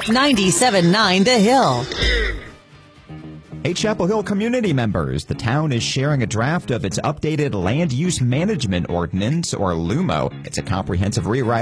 97.9 The Hill. Hey, Chapel Hill community members, the town is sharing a draft of its updated Land Use Management Ordinance, or LUMO. It's a comprehensive rewrite